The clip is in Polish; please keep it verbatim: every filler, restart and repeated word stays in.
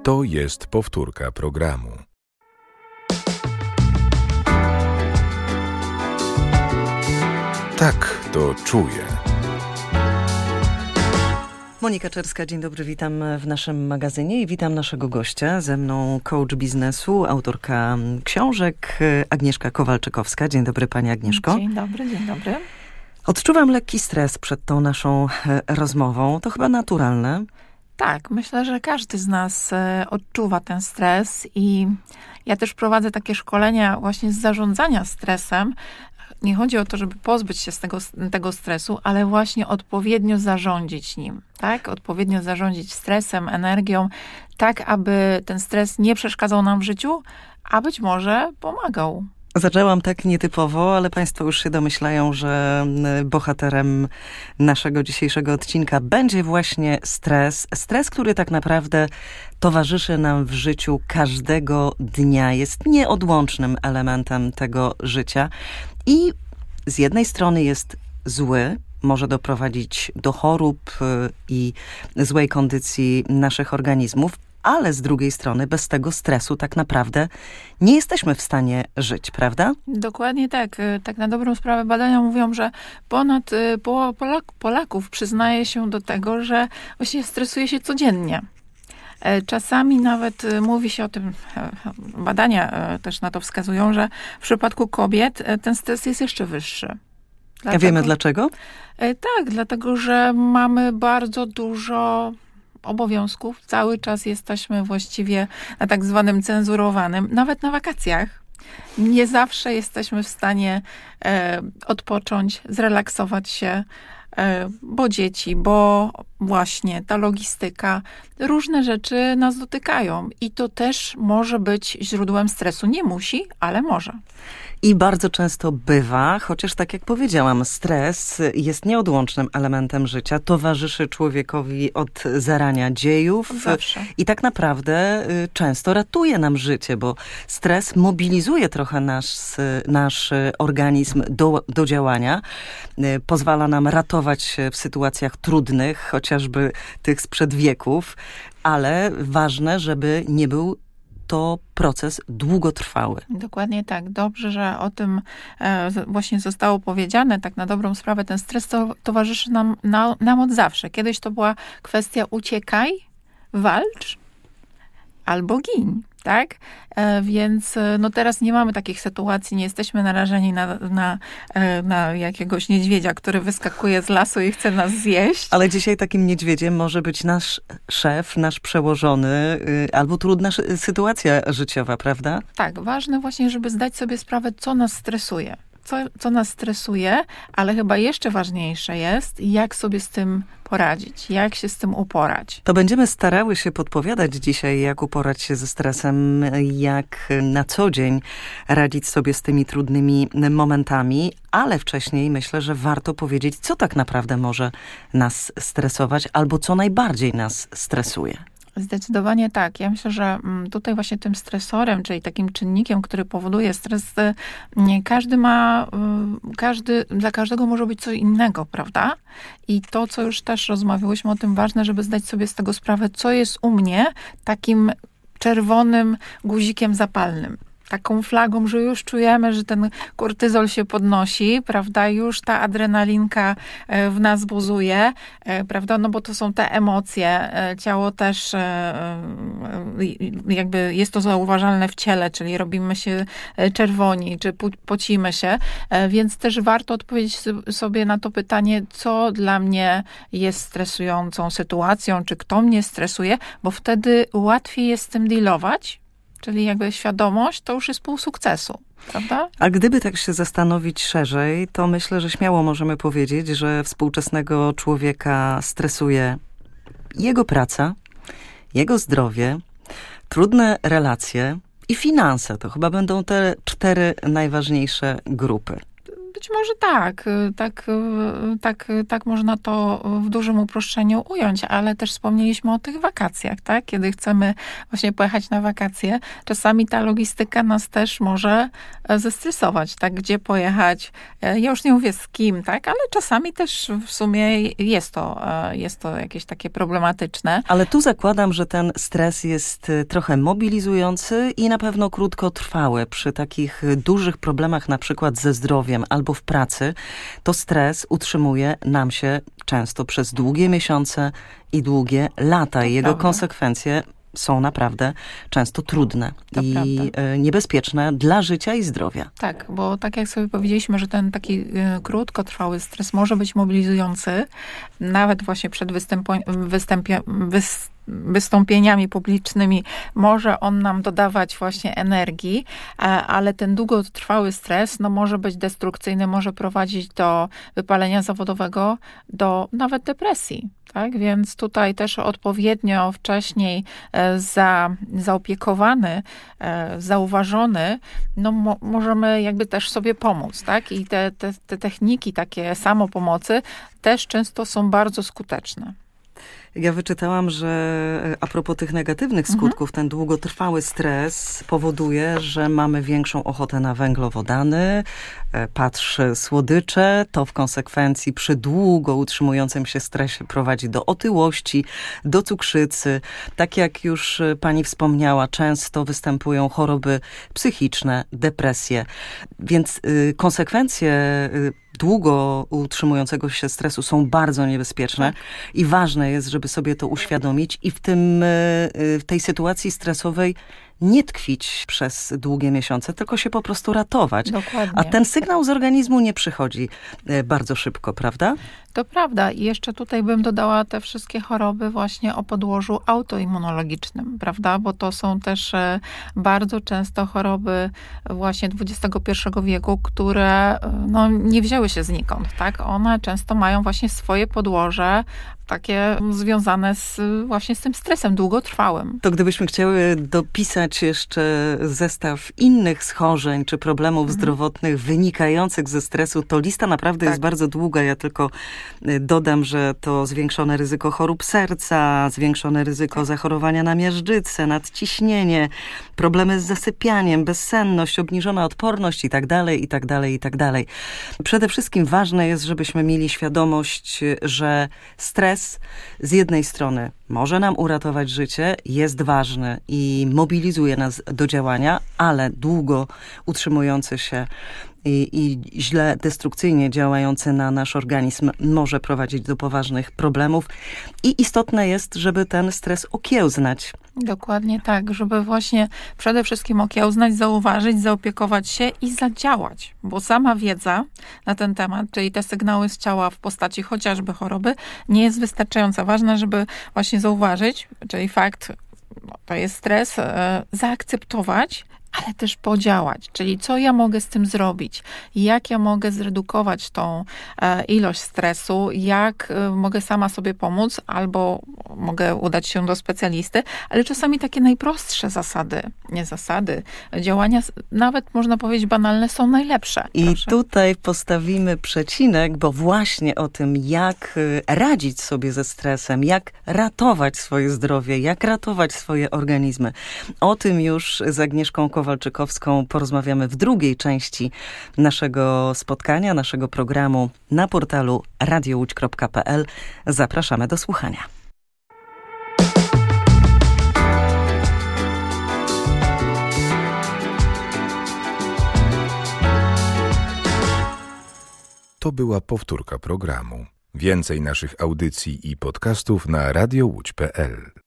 To jest powtórka programu. Tak to czuję. Monika Czerska, dzień dobry, witam w naszym magazynie i witam naszego gościa. Ze mną coach biznesu, autorka książek Agnieszka Kowalczykowska. Dzień dobry, pani Agnieszko. Dzień dobry, dzień dobry. Odczuwam lekki stres przed tą naszą rozmową. To chyba naturalne. Tak, myślę, że każdy z nas odczuwa ten stres i ja też prowadzę takie szkolenia właśnie z zarządzania stresem. Nie chodzi o to, żeby pozbyć się z tego, tego stresu, ale właśnie odpowiednio zarządzić nim, tak? Odpowiednio zarządzić stresem, energią, tak aby ten stres nie przeszkadzał nam w życiu, a być może pomagał. Zaczęłam tak nietypowo, ale państwo już się domyślają, że bohaterem naszego dzisiejszego odcinka będzie właśnie stres. Stres, który tak naprawdę towarzyszy nam w życiu każdego dnia. Jest nieodłącznym elementem tego życia. I z jednej strony jest zły, może doprowadzić do chorób i złej kondycji naszych organizmów, ale z drugiej strony bez tego stresu tak naprawdę nie jesteśmy w stanie żyć, prawda? Dokładnie tak. Tak na dobrą sprawę badania mówią, że ponad połowa Polak- Polaków przyznaje się do tego, że właściwie stresuje się codziennie. Czasami nawet mówi się o tym, badania też na to wskazują, że w przypadku kobiet ten stres jest jeszcze wyższy. Dlaczego? A wiemy dlaczego? Tak, dlatego, że mamy bardzo dużo obowiązków. Cały czas jesteśmy właściwie na tak zwanym cenzurowanym, nawet na wakacjach. Nie zawsze jesteśmy w stanie e, odpocząć, zrelaksować się, e, bo dzieci, bo właśnie ta logistyka, różne rzeczy nas dotykają i to też może być źródłem stresu. Nie musi, ale może. I bardzo często bywa, chociaż tak jak powiedziałam, stres jest nieodłącznym elementem życia, towarzyszy człowiekowi od zarania dziejów. Zawsze. I tak naprawdę często ratuje nam życie, bo stres mobilizuje trochę nasz, nasz organizm do, do działania, pozwala nam ratować się w sytuacjach trudnych, chociażby tych sprzed wieków, ale ważne, żeby nie był to proces długotrwały. Dokładnie tak. Dobrze, że o tym e, właśnie zostało powiedziane. Tak na dobrą sprawę ten stres to, towarzyszy nam, na, nam od zawsze. Kiedyś to była kwestia uciekaj, walcz albo gin, tak? E, więc no teraz nie mamy takich sytuacji, nie jesteśmy narażeni na, na, e, na jakiegoś niedźwiedzia, który wyskakuje z lasu i chce nas zjeść. Ale dzisiaj takim niedźwiedziem może być nasz szef, nasz przełożony, y, albo trudna szy- sytuacja życiowa, prawda? Tak, ważne właśnie, żeby zdać sobie sprawę, co nas stresuje. Co, co nas stresuje, ale chyba jeszcze ważniejsze jest, jak sobie z tym poradzić, jak się z tym uporać. To będziemy starały się podpowiadać dzisiaj, jak uporać się ze stresem, jak na co dzień radzić sobie z tymi trudnymi momentami, ale wcześniej myślę, że warto powiedzieć, co tak naprawdę może nas stresować, albo co najbardziej nas stresuje. Zdecydowanie tak. Ja myślę, że tutaj właśnie tym stresorem, czyli takim czynnikiem, który powoduje stres, nie każdy ma, każdy, dla każdego może być co innego, prawda? I to, co już też rozmawiałyśmy o tym, ważne, żeby zdać sobie z tego sprawę, co jest u mnie takim czerwonym guzikiem zapalnym. Taką flagą, że już czujemy, że ten kortyzol się podnosi, prawda, już ta adrenalinka w nas buzuje, prawda, no bo to są te emocje, ciało też jakby jest to zauważalne w ciele, czyli robimy się czerwoni, czy pocimy się, więc też warto odpowiedzieć sobie na to pytanie, co dla mnie jest stresującą sytuacją, czy kto mnie stresuje, bo wtedy łatwiej jest z tym dealować. Czyli jakby świadomość to już jest pół sukcesu, prawda? A gdyby tak się zastanowić szerzej, to myślę, że śmiało możemy powiedzieć, że współczesnego człowieka stresuje jego praca, jego zdrowie, trudne relacje i finanse. To chyba będą te cztery najważniejsze grupy. Być może tak, tak, tak, tak można to w dużym uproszczeniu ująć, ale też wspomnieliśmy o tych wakacjach, tak? Kiedy chcemy właśnie pojechać na wakacje, czasami ta logistyka nas też może zestresować, tak? Gdzie pojechać, ja już nie mówię z kim, tak? Ale czasami też w sumie jest to, jest to jakieś takie problematyczne. Ale tu zakładam, że ten stres jest trochę mobilizujący i na pewno krótkotrwały. Przy takich dużych problemach, na przykład ze zdrowiem albo w pracy, to stres utrzymuje nam się często przez długie miesiące i długie lata. I jego konsekwencje są naprawdę często trudne to i prawda. niebezpieczne dla życia i zdrowia. Tak, bo tak jak sobie powiedzieliśmy, że ten taki krótkotrwały stres może być mobilizujący, nawet właśnie przed występu- występie- wys- wystąpieniami publicznymi może on nam dodawać właśnie energii, ale ten długotrwały stres no, może być destrukcyjny, może prowadzić do wypalenia zawodowego, do nawet depresji. Tak? Więc tutaj też odpowiednio wcześniej za, zaopiekowany, zauważony, no mo, możemy jakby też sobie pomóc. Tak? I te, te, te techniki takie samopomocy też często są bardzo skuteczne. Ja wyczytałam, że a propos tych negatywnych skutków, mhm. ten długotrwały stres powoduje, że mamy większą ochotę na węglowodany, patrz, słodycze. To w konsekwencji przy długo utrzymującym się stresie prowadzi do otyłości, do cukrzycy. Tak jak już pani wspomniała, często występują choroby psychiczne, depresje. Więc y, konsekwencje y, długo utrzymującego się stresu są bardzo niebezpieczne tak. i ważne jest, żeby sobie to uświadomić i w tym, w tej sytuacji stresowej nie tkwić przez długie miesiące, tylko się po prostu ratować. Dokładnie. A ten sygnał z organizmu nie przychodzi bardzo szybko, prawda? To prawda. I jeszcze tutaj bym dodała te wszystkie choroby właśnie o podłożu autoimmunologicznym, prawda? Bo to są też bardzo często choroby właśnie dwudziestego pierwszego wieku, które no, nie wzięły się znikąd, tak? One często mają właśnie swoje podłoże takie związane z, właśnie z tym stresem długotrwałym. To gdybyśmy chciały dopisać jeszcze zestaw innych schorzeń czy problemów mhm. zdrowotnych wynikających ze stresu, to lista naprawdę tak. jest bardzo długa. Ja tylko dodam, że to zwiększone ryzyko chorób serca, zwiększone ryzyko tak. zachorowania na miażdżycę, nadciśnienie, problemy z zasypianiem, bezsenność, obniżona odporność i tak dalej, i tak dalej, i tak dalej. Przede wszystkim ważne jest, żebyśmy mieli świadomość, że stres z jednej strony może nam uratować życie, jest ważny i mobilizuje nas do działania, ale długo utrzymujący się i, i źle, destrukcyjnie działający na nasz organizm może prowadzić do poważnych problemów. I istotne jest, żeby ten stres okiełznać. Dokładnie tak, żeby właśnie przede wszystkim okiełznać, zauważyć, zaopiekować się i zadziałać. Bo sama wiedza na ten temat, czyli te sygnały z ciała w postaci chociażby choroby, nie jest wystarczająca. Ważne, żeby właśnie zauważyć, czyli fakt, no, to jest stres, e, zaakceptować, ale też podziałać. Czyli co ja mogę z tym zrobić? Jak ja mogę zredukować tą e, ilość stresu? Jak e, mogę sama sobie pomóc? Albo mogę udać się do specjalisty. Ale czasami takie najprostsze zasady, nie zasady, działania, nawet można powiedzieć banalne, są najlepsze. I Proszę. tutaj postawimy przecinek, bo właśnie o tym, jak radzić sobie ze stresem, jak ratować swoje zdrowie, jak ratować swoje organizmy. O tym już z Agnieszką Kowalczykowską porozmawiamy w drugiej części naszego spotkania, naszego programu na portalu radio łódź kropka p l. Zapraszamy do słuchania. To była powtórka programu. Więcej naszych audycji i podcastów na radio łódź kropka p l.